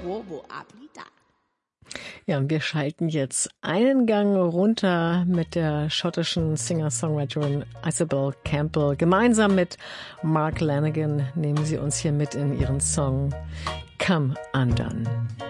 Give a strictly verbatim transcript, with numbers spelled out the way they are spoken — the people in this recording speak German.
bobo ablida. Ja, und wir schalten jetzt einen Gang runter mit der schottischen Singer-Songwriterin Isabel Campbell. Gemeinsam mit Mark Lanegan nehmen sie uns hier mit in ihren Song Come Undone.